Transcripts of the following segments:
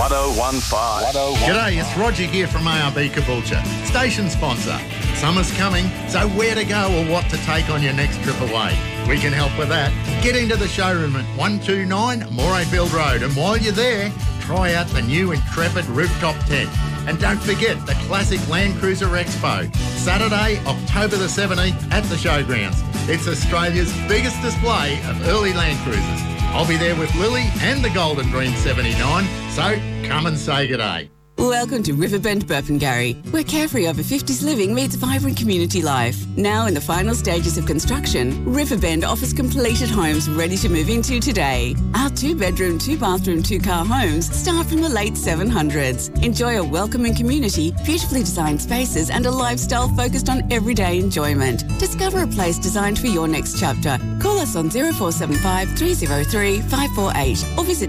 1015. G'day, it's Roger here from ARB Caboolture, station sponsor. Summer's coming, so where to go or what to take on your next trip away? We can help with that. Get into the showroom at 129 Morayfield Road, and while you're there, try out the new Intrepid rooftop tent. And don't forget the classic Land Cruiser Expo, Saturday, October the 17th at the Showgrounds. It's Australia's biggest display of early Land Cruisers. I'll be there with Lily and the Golden Dream 79, so come and say g'day. Welcome to Riverbend Burpengary, where carefree over 50s living meets vibrant community life. Now in the final stages of construction, Riverbend offers completed homes ready to move into today. Our 2-bedroom, 2-bathroom, 2-car homes start from the late 700s. Enjoy a welcoming community, beautifully designed spaces and a lifestyle focused on everyday enjoyment. Discover a place designed for your next chapter. Call us on 0475 303 548 or visit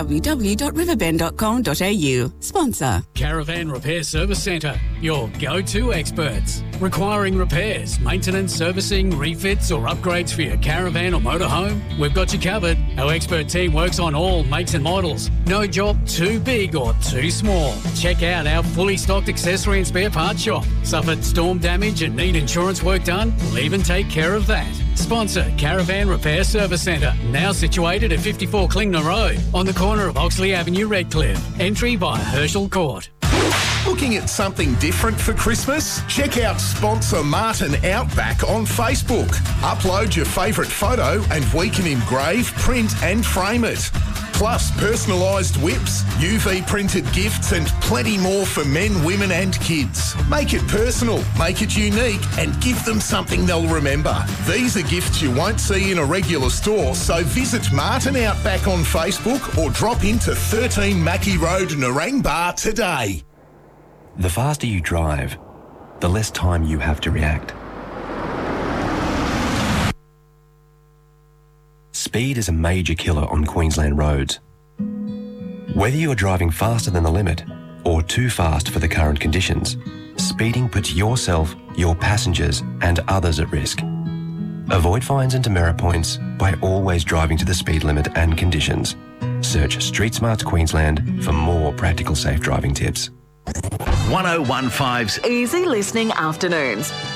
www.riverbend.com.au. Sponsor. Caravan Repair Service Centre, your go-to experts. Requiring repairs, maintenance, servicing, refits or upgrades for your caravan or motorhome? We've got you covered. Our expert team works on all makes and models. No job too big or too small. Check out our fully stocked accessory and spare parts shop. Suffered storm damage and need insurance work done? We'll even take care of that. Sponsor Caravan Repair Service Centre, now situated at 54 Klingner Road, on the corner of Oxley Avenue, Redcliffe. Entry by Herschel Court. Looking at something different for Christmas? Check out sponsor Martin Outback on Facebook. Upload your favourite photo and we can engrave, print and frame it. Plus personalised whips, UV printed gifts and plenty more for men, women and kids. Make it personal, make it unique and give them something they'll remember. These are gifts you won't see in a regular store, so visit Martin Outback on Facebook or drop into 13 Mackie Road, Narangba today. The faster you drive, the less time you have to react. Speed is a major killer on Queensland roads. Whether you are driving faster than the limit or too fast for the current conditions, speeding puts yourself, your passengers and others at risk. Avoid fines and demerit points by always driving to the speed limit and conditions. Search Street Smarts Queensland for more practical safe driving tips. 1015's Easy Listening Afternoons